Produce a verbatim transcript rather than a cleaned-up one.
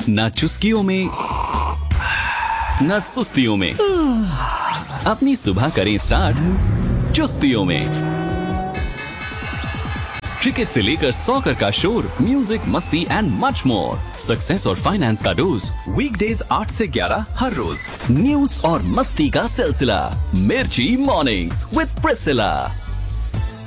ना चुस्कियों में, ना सुस्तियों में, अपनी सुबह करें स्टार्ट चुस्तियों में। क्रिकेट से लेकर सॉकर का शोर, म्यूजिक, मस्ती एंड मच मोर। सक्सेस और फाइनेंस का डोज वीकडेज आठ से ग्यारह हर रोज। न्यूज और मस्ती का सिलसिला, मिर्ची मॉर्निंग्स विद प्रिसिला।